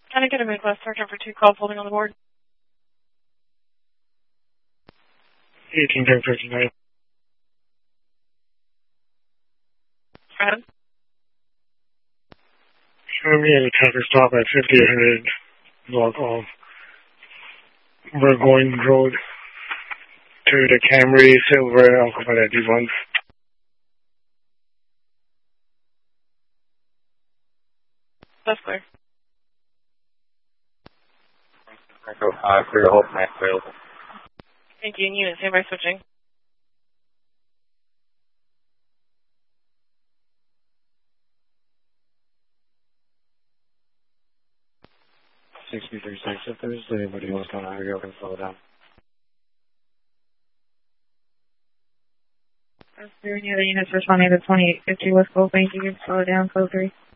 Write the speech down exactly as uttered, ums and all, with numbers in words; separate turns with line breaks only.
Can I get a Midwest Sergeant for two calls holding on the board?
eighteen ten fifty-nine.
Go ahead.
Show me at a traffic stop at fifty-eight hundred block of Burgoyne Road to the Camry Silver Alpha D one.
That's clear.
Uh, clear the whole plant available.
Thank you. Unit, stand by switching.
sixty-three six. If there's anybody else on highway, you can slow down.
That's clear. Unit, units responding to twenty-eight fifty West Coast Bank. You can slow down, code three.